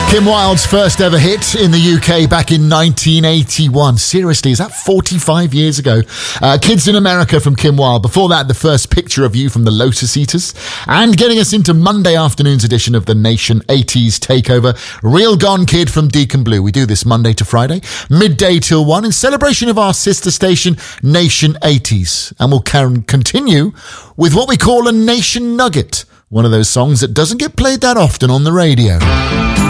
Kim Wilde's first ever hit in the UK back in 1981. Seriously, is that 45 years ago? Kids in America from Kim Wilde. Before that, the first picture of you from the Lotus Eaters. And getting us into Monday afternoon's edition of the Nation 80s Takeover, Real Gone Kid from Deacon Blue. We do this Monday to Friday, midday till 1, in celebration of our sister station, Nation 80s. And we'll continue with what we call a Nation Nugget, one of those songs that doesn't get played that often on the radio.